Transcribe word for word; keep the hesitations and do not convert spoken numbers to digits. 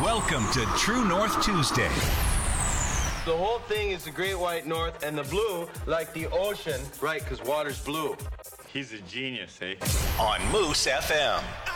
Welcome to True North Tuesday. The whole thing is the Great White North, and the blue, like the ocean, right, because water's blue. He's a genius, eh? On Moose F M.